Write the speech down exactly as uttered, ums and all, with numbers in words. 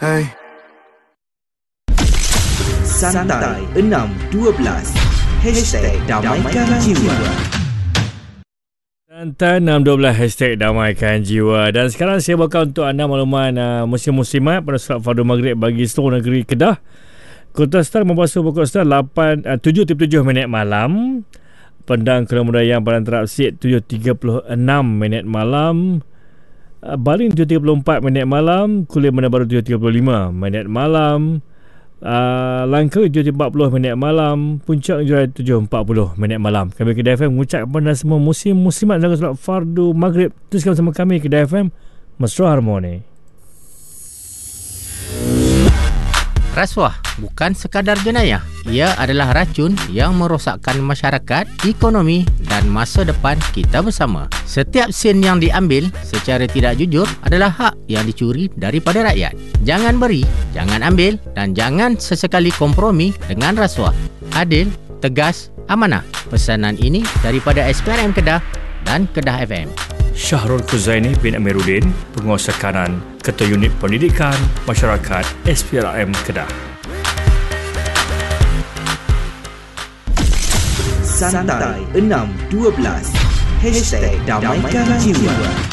Hai. Santai enam dua belas Hashtag Damaikan Jiwa. Santai enam dua belas Hashtag Damaikan Jiwa. Dan sekarang saya bawakan untuk anda makluman uh, musim-musimat pada solat fardu maghrib bagi seluruh negeri Kedah. Kota Star membasuh pukul Star lapan, uh, tujuh tiga puluh tujuh minit malam. Pendang Kuala Mudayang Padang Terapsit tujuh tiga puluh enam minit malam. uh, Baling tujuh tiga puluh empat minit malam. Kulim Bandar Baru tujuh tiga puluh lima minit malam. Uh, Langkawi tujuh empat puluh minit malam. Puncak Jurai tujuh empat puluh minit malam. Kami Kedah F M mengucap kepada semua musim-musimat dalam solat fardu maghrib. Teruskan bersama kami Kedah F M, Mesra Harmoni. Rasuah bukan sekadar jenayah. Ia adalah racun yang merosakkan masyarakat, ekonomi dan masa depan kita bersama. Setiap sen yang diambil secara tidak jujur adalah hak yang dicuri daripada rakyat. Jangan beri, jangan ambil dan jangan sesekali kompromi dengan rasuah. Adil, tegas, amanah. Pesanan ini daripada S P R M Kedah dan Kedah F M. Syahrul Kuzaini bin Amiruddin, Penguasa Kanan, Ketua Unit Pendidikan Masyarakat S P R M Kedah. Santai enam dua belas Hashtag Damaikan Jiwa.